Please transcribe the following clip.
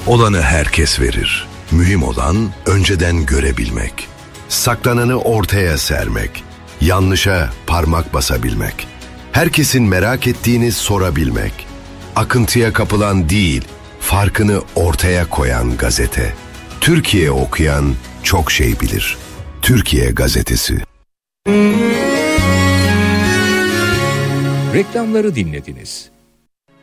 Olanı herkes verir. Mühim olan önceden görebilmek. Saklananı ortaya sermek. Yanlışa parmak basabilmek. Herkesin merak ettiğini sorabilmek. Akıntıya kapılan değil, farkını ortaya koyan gazete. Türkiye okuyan çok şey bilir. Türkiye Gazetesi. Reklamları dinlediniz.